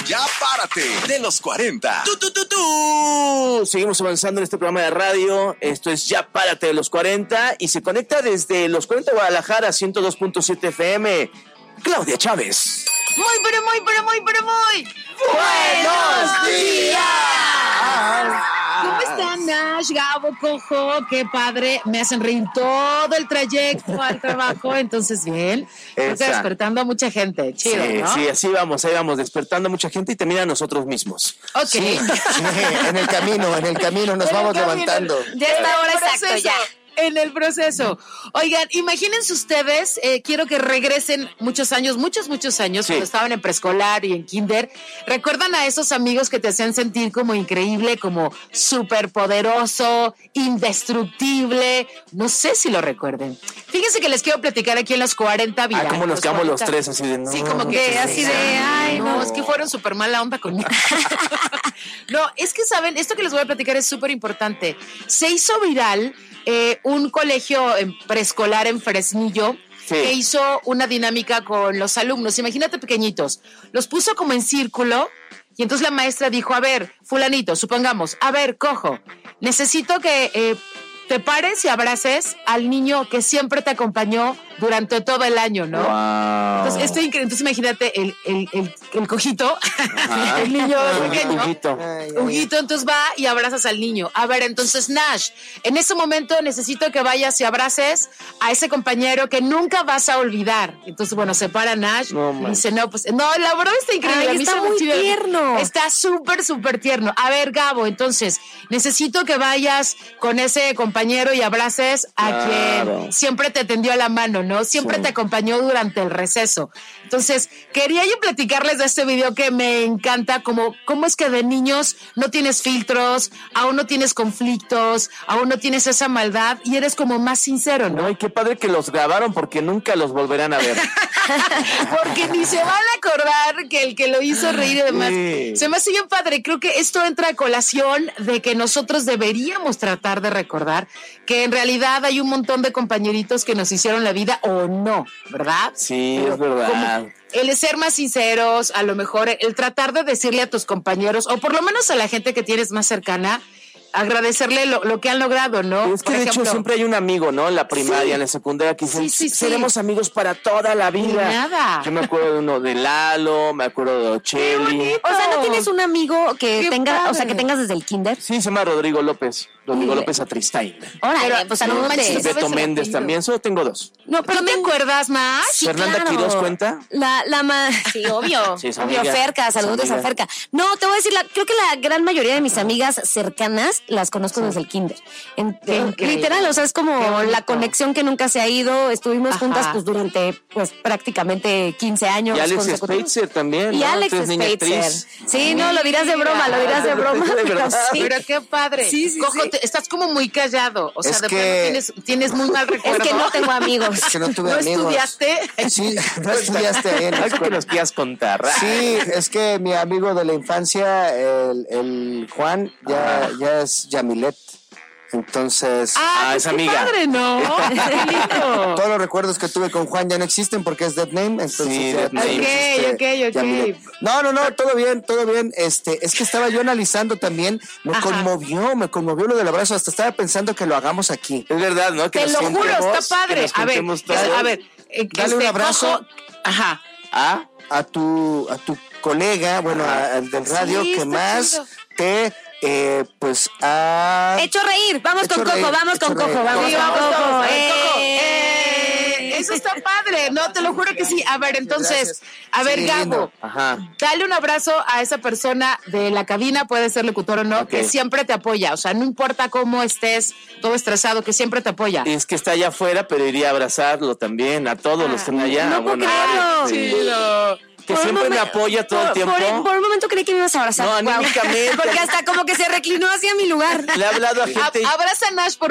Ya Párate, de los 40. Seguimos avanzando en este programa de radio. Esto es Ya Párate de los 40 y se conecta desde los 40 Guadalajara, 102.7 FM. Claudia Chávez. Muy ¡Buenos días! ¿Cómo están, Nash, Gabo, Cojo? Qué padre, me hacen reír todo el trayecto al trabajo, entonces bien. Creo que despertando a mucha gente, chido, sí, ¿no? Sí, así vamos, ahí vamos, despertando a mucha gente y también a nosotros mismos. Ok. Sí, en el camino nos vamos levantando. Ya es la hora exacta, ya. En el proceso. Oigan, imagínense ustedes, quiero que regresen muchos años, cuando estaban en preescolar y en kinder. ¿Recuerdan a esos amigos que te hacían sentir como increíble, como superpoderoso, indestructible? No sé si lo recuerden. Fíjense que les quiero platicar aquí en los 40 virales. ¿Cómo nos quedamos los tres así de no? Sí, como que así de, ay, no, es que fueron súper mala onda conmigo. No, es que saben, esto que les voy a platicar es súper importante. Se hizo viral un colegio preescolar en Fresnillo que hizo una dinámica con los alumnos. Imagínate pequeñitos. Los puso como en círculo y entonces la maestra dijo, a ver, fulanito, supongamos, a ver, Cojo, necesito que te pares y abraces al niño que siempre te acompañó durante todo el año, ¿no? Wow. Entonces, esto es increíble. Entonces, imagínate el cojito, el niño pequeño. Huguito, entonces va y abrazas al niño. A ver, entonces, Nash, en ese momento necesito que vayas y abraces a ese compañero que nunca vas a olvidar. Entonces, bueno, se para Nash y dice, no, pues, no, la verdad está increíble. Ay, está muy tierno. Está súper tierno. A ver, Gabo, entonces, necesito que vayas con ese compañero y abraces a quien siempre te tendió la mano, ¿no? Siempre te acompañó durante el receso. Entonces, quería yo platicarles de este video que me encanta, cómo es que de niños no tienes filtros, aún no tienes conflictos, aún no tienes esa maldad y eres como más sincero, ¿no? Ay, qué padre que los grabaron porque nunca los volverán a ver. Porque ni se van a acordar que el que lo hizo reír y demás. Sí. Se me hace bien padre. Creo que esto entra a colación de que nosotros deberíamos tratar de recordar que en realidad hay un montón de compañeritos que nos hicieron la vida o no, ¿verdad? Sí, es verdad. El ser más sinceros, a lo mejor el tratar de decirle a tus compañeros, o por lo menos a la gente que tienes más cercana, agradecerle lo que han logrado, ¿no? Es que de hecho siempre hay un amigo, ¿no? En la primaria, en la secundaria, que dicen, seremos amigos para toda la vida. Nada. Yo me acuerdo de uno de Lalo, me acuerdo de Ocheli. O sea, ¿no tienes un amigo que tenga, padre. o sea, que tengas desde el kinder? Sí, se llama Rodrigo López Atristain. Órale, pues saludos. Beto Méndez también, solo tengo dos. No, pero ¿Tú te acuerdas más? Sí, ¿Fernanda claro. Quiroz cuenta? Sí, obvio. Sí, es obvio, amiga. Ferca, saludos a Ferca. No, te voy a decir, creo que la gran mayoría de mis amigas cercanas las conozco desde el kinder. Literal, o sea, es como la conexión que nunca se ha ido. Estuvimos juntas pues durante pues prácticamente 15 años. Y Alex consecutivos. Spitzer también, Y ¿no? Alex Tú eres niña Spitzer. actriz. Sí, no, lo dirás de broma, De verdad. Sí. Pero qué padre. Sí, Cojo, sí. estás como muy callado. O sea, Es de que- plano tienes muy mal recuerdo. Es que no tengo amigos. Que no tuve ¿No amigos. estudiaste? Sí, no estudiaste ahí en la Algo que escuela. nos quieras contar. Sí, es que mi amigo de la infancia, el Juan, ya es Yamilet. Entonces, Pues es qué amiga. padre, ¿no? Qué lindo. todos los recuerdos que tuve con Juan ya no existen porque es dead name. Entonces Sí, ya dead no name. existe Ok. Yamilet. No, todo bien. Es que estaba yo analizando también, me conmovió lo del abrazo, hasta estaba pensando que lo hagamos aquí. Es verdad, ¿no? Que Te nos lo juro, juntemos, está padre. que nos A ver, juntemos todos. Dale un abrazo. Cojo, ajá. A tu colega, al del radio, Sí, que está más chido. te pues ha Hecho reír. Vamos Hecho con Cojo, reír, vamos hecho con Cojo, reír. vamos Sí, con vamos Cojo. todos. Cojo. Eso está padre. No, te lo juro que sí. A ver, entonces, Gracias. Sí, Gabo, lindo. Ajá. dale un abrazo a esa persona de la cabina, puede ser locutor o no, Ok. que siempre te apoya. O sea, no importa cómo estés todo estresado, que siempre te apoya. Y es que está allá afuera, pero iría a abrazarlo también, a todos los que están allá. no puedo creerlo. sí. Que Por un siempre me momen- apoya todo el tiempo. Por un momento creí que me ibas a abrazar. No, Guau. anímicamente. Porque hasta como que se reclinó hacia mi lugar. Le he hablado a gente. Abraza a Nash, por